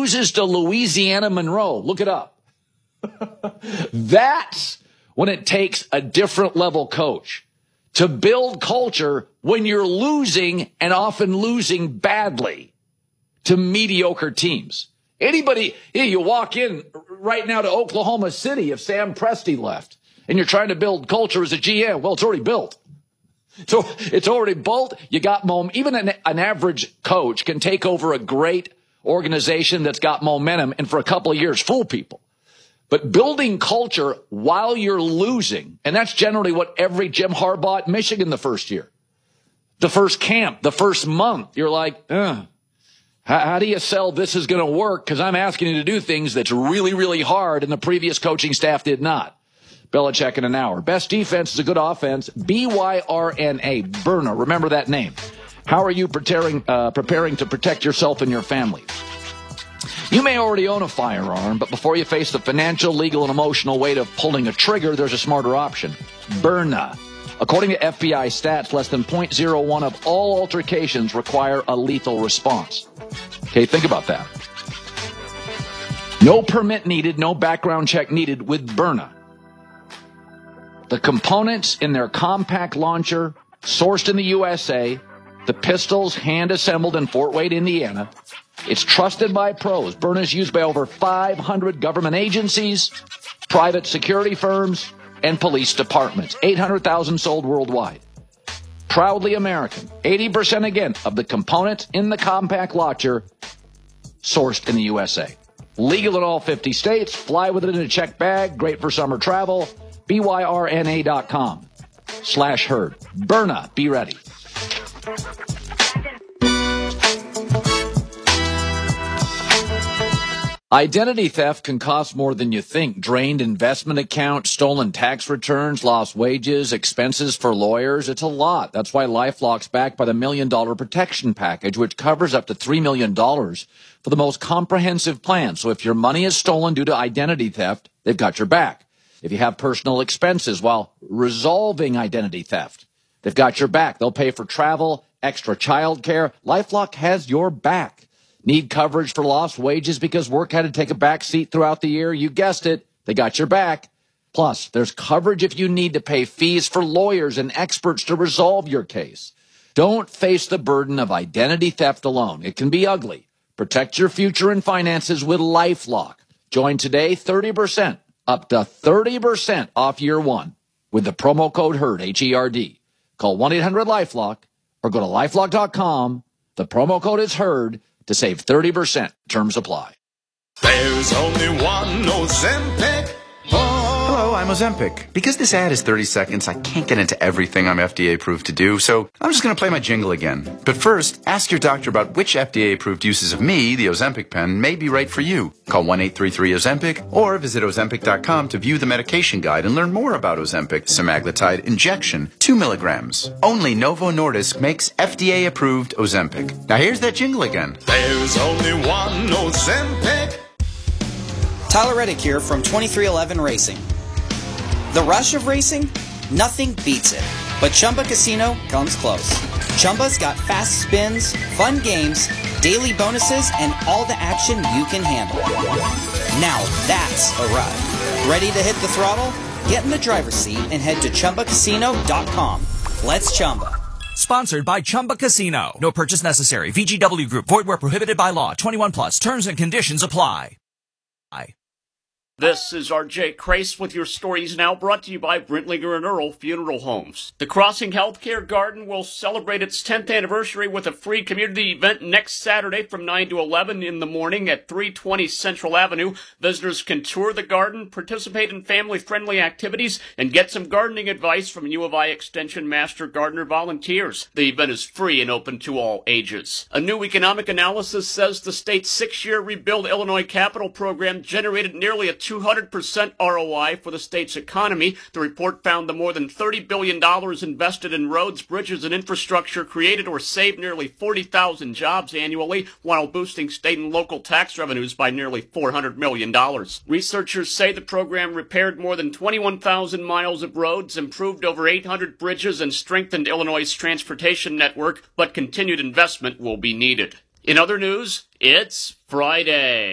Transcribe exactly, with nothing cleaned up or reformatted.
loses to Louisiana Monroe. Look it up. That's when it takes a different level coach to build culture when you're losing and often losing badly to mediocre teams. Anybody, yeah, you walk in right now to Oklahoma City if Sam Presti left and you're trying to build culture as a G M. Well, it's already built. So it's already built. You got mom. Even an, an average coach can take over a great organization that's got momentum and for a couple of years fool people. But building culture while you're losing, and that's generally what every Jim Harbaugh at Michigan the first year, the first camp, the first month, you're like, Ugh, how, how do you sell this is going to work? Because I'm asking you to do things that's really, really hard, and the previous coaching staff did not. Belichick in an hour. Best defense is a good offense. B Y R N A, Byrna. Remember that name. How are you preparing, uh, preparing to protect yourself and your family? You may already own a firearm, but before you face the financial, legal, and emotional weight of pulling a trigger, there's a smarter option. Byrna. According to F B I stats, less than zero point zero one of all altercations require a lethal response. Okay, think about that. No permit needed, no background check needed with Byrna. The components in their compact launcher, sourced in the U S A, the pistols hand-assembled in Fort Wayne, Indiana. It's trusted by pros. Byrna is used by over five hundred government agencies, private security firms, and police departments. eight hundred thousand sold worldwide. Proudly American. eighty percent again of the components in the compact launcher sourced in the U S A. Legal in all fifty states. Fly with it in a checked bag. Great for summer travel. B Y R N A dot com slash herd. Byrna. Be ready. Identity theft can cost more than you think. Drained investment accounts, stolen tax returns, lost wages, expenses for lawyers. It's a lot. That's why LifeLock's backed by the Million Dollar Protection Package, which covers up to three million dollars for the most comprehensive plan. So if your money is stolen due to identity theft, they've got your back. If you have personal expenses while resolving identity theft, they've got your back. They'll pay for travel, extra child care. LifeLock has your back. Need coverage for lost wages because work had to take a back seat throughout the year? You guessed it. They got your back. Plus, there's coverage if you need to pay fees for lawyers and experts to resolve your case. Don't face the burden of identity theft alone. It can be ugly. Protect your future and finances with LifeLock. Join today, thirty percent, up to thirty percent off year one with the promo code HERD, H E R D. Call one eight hundred LifeLock or go to lifelock dot com. The promo code is HERD to save thirty percent. Terms apply. There's only one Ozempic. Oh. Hello, I'm Ozempic. Because this ad is thirty seconds, I can't get into everything I'm F D A approved to do, so I'm just going to play my jingle again. But first, ask your doctor about which F D A approved uses of me, the Ozempic pen, may be right for you. Call one eight three three Ozempic or visit Ozempic dot com to view the medication guide and learn more about Ozempic semaglutide injection, two milligrams. Only Novo Nordisk makes F D A approved Ozempic. Now here's that jingle again. There's only one Ozempic. Tyler Reddick here from twenty-three eleven Racing. The rush of racing? Nothing beats it. But Chumba Casino comes close. Chumba's got fast spins, fun games, daily bonuses, and all the action you can handle. Now that's a ride. Ready to hit the throttle? Get in the driver's seat and head to Chumba Casino dot com. Let's Chumba. Sponsored by Chumba Casino. No purchase necessary. V G W Group. Void where prohibited by law. twenty-one plus. Terms and conditions apply. Bye. This is R J Crace with your stories now, brought to you by Brentlinger and Earl Funeral Homes. The Crossing Healthcare Garden will celebrate its tenth anniversary with a free community event next Saturday from nine to eleven in the morning at three twenty Central Avenue. Visitors can tour the garden, participate in family-friendly activities, and get some gardening advice from U of I Extension Master Gardener volunteers. The event is free and open to all ages. A new economic analysis says the state's six-year Rebuild Illinois Capital Program generated nearly a two hundred percent R O I for the state's economy. The report found the more than thirty billion dollars invested in roads, bridges, and infrastructure created or saved nearly forty thousand jobs annually, while boosting state and local tax revenues by nearly four hundred million dollars. Researchers say the program repaired more than twenty-one thousand miles of roads, improved over eight hundred bridges, and strengthened Illinois' transportation network, but continued investment will be needed. In other news, it's Friday.